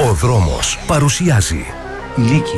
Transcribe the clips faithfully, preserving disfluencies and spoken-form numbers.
Ο δρόμος παρουσιάζει Η Λύκη,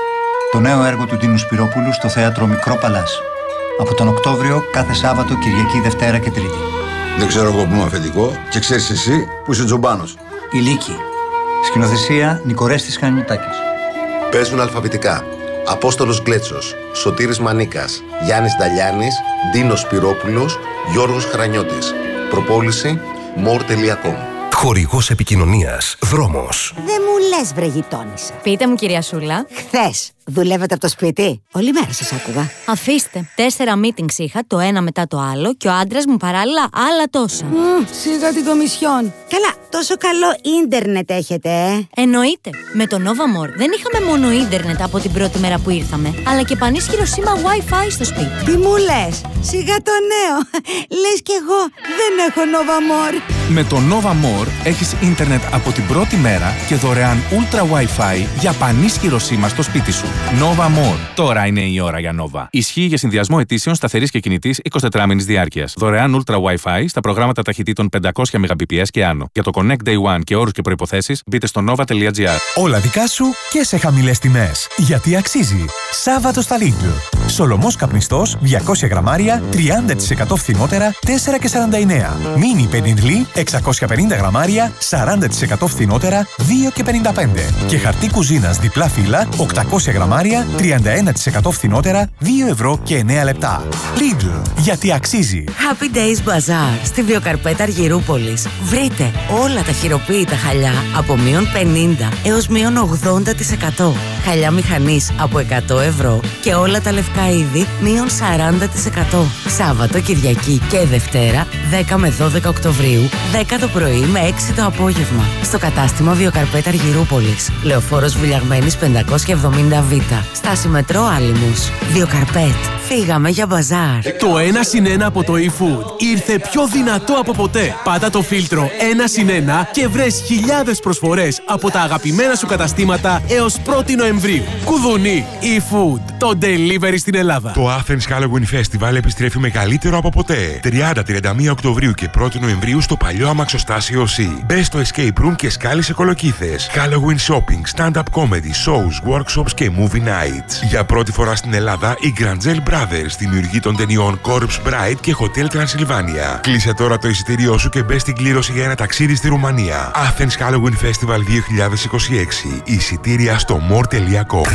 το νέο έργο του Ντίνου Σπυρόπουλου στο θέατρο Μικρό Παλάς. Από τον Οκτώβριο κάθε Σάββατο, Κυριακή, Δευτέρα και Τρίτη. Δεν ξέρω εγώ που είμαι αφεντικό και ξέρεις εσύ που είσαι τζομπάνος. Η Λύκη. Σκηνοθεσία Νικορέστης Χανιωτάκης. Παίζουν αλφαβητικά Απόστολος Γκλέτσος, Σωτήρης Μανίκας, Γιάννης Νταλιάνης, Ντίνος Σπυρόπουλος, Γιώργος Χρανιώτης. Προπόληση more τελεία com. χορηγός επικοινωνίας Δρόμος. Δεν μου λες, βρε γειτόνισσα. Πείτε μου, κυρία Σούλα. Χθες δουλεύετε από το σπίτι? Όλη μέρα σας άκουγα. Αφήστε. Τέσσερα meetings είχα, το ένα μετά το άλλο, και ο άντρας μου παράλληλα άλλα τόσα. Mm, σιγά την κομισιόν. Καλά, τόσο καλό ίντερνετ έχετε, ε. Εννοείται. Με το Nova More δεν είχαμε μόνο ίντερνετ από την πρώτη μέρα που ήρθαμε, αλλά και πανίσχυρο σήμα Wi-Fi στο σπίτι. Τι μου λες? Σιγά το νέο. Λες κι εγώ δεν έχω Nova More. Με το Nova More έχεις ίντερνετ από την πρώτη μέρα και δωρεάν Ultra Wi-Fi για πανίσχυρο σήμα στο σπίτι σου. Nova More. Τώρα είναι η ώρα για Nova. Ισχύει για συνδυασμό αιτήσεων σταθερής και κινητής εικοσιτετράμηνης διάρκειας. Δωρεάν Ultra Wi-Fi στα προγράμματα ταχυτήτων πεντακόσια μεγαμπιπιες και άνω. Για το Connect Day One και όρους και προϋποθέσεις μπείτε στο nova τελεία gr. Όλα δικά σου και σε χαμηλές τιμές. Γιατί αξίζει. Σάββατο στα Lidl. Σολομός καπνιστός διακόσια γραμμάρια τριάντα τοις εκατό φθηνότερα τέσσερα και σαράντα εννέα. Μίνι πενιντλί εξακόσια πενήντα γραμμάρια σαράντα τοις εκατό φθηνότερα δύο και πενήντα πέντε. Και χαρτί κουζίνας διπλά φύλλα οκτακόσια γραμμάρια τριάντα ένα τοις εκατό φθηνότερα δύο ευρώ και εννέα λεπτά. Lidl. Γιατί αξίζει. Happy Days Bazaar στη Βιοκαρπέτα Αργυρούπολης. Βρείτε όλα τα χειροποίητα χαλιά από μείον πενήντα έως μείον ογδόντα τοις εκατό. Χαλιά μηχανής από εκατό ευρώ και όλα τα λευκά είδη μείον σαράντα τοις εκατό. Σάββατο, Κυριακή και Δευτέρα δέκα με δώδεκα Οκτωβρίου, δέκα το πρωί με έξι το απόγευμα. Στο κατάστημα Βιοκαρπέτα Αργυρούπολης. Λεωφόρος Βουλιαγμένης πεντακόσια εβδομήντα β. Στάση μετρό Άλυμος. Βιοκαρπέτ. Φύγαμε για μπαζάρ. Το ένα συν ένα από το eFood ήρθε πιο δυνατό από ποτέ. Πάτα το φίλτρο ένα συν ένα και βρες χιλιάδες προσφορές από τα αγαπημένα σου καταστήματα έως πρώτη Νοεμβρίου. Κουδουνί eFood, το delivery στην Ελλάδα. Το Athens Halloween Festival επιστρέφει μεγαλύτερο από ποτέ. τριάντα με τριάντα μία Οκτωβρίου και πρώτη Νοεμβρίου στο παλιό αμαξοστάσιο C. Μπες στο escape room και σκάλισε κολοκύθες. Halloween shopping, stand-up comedy, shows, workshops και movie nights. Για πρώτη φορά στην Ελλάδα, η Grangel Brothers, δημιουργοί των ταινιών Corpse Bride και Hotel Transylvania. Κλείσε τώρα το εισιτήριό σου και μπες στην κλήρωση για ένα ταξίδι στη Ρουμανία. Athens Halloween Festival δύο χιλιάδες είκοσι έξι. Εισιτήρια στο more τελεία com.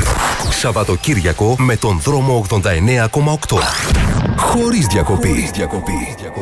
Σαββατοκύριακο με τον δρόμο ογδόντα εννέα κόμμα οκτώ. Χωρίς διακοπή. Χωρίς διακοπή.